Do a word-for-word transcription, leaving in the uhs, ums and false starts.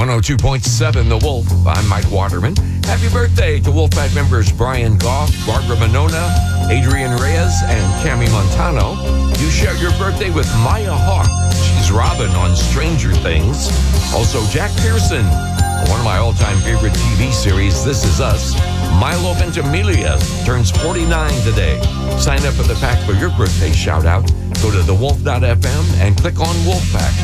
one oh two point seven The Wolf. I'm Mike Waterman. Happy birthday to Wolfpack members Brian Goff, Barbara Monona, Adrian Reyes, and Cami Montano. You share your birthday with Maya Hawke. She's Robin on Stranger Things. Also, Jack Pearson, one of my all-time favorite T V series, This Is Us. Milo Ventimiglia turns forty-nine today. Sign up for the pack for your birthday shout-out. Go to the wolf dot f m and click on Wolfpack.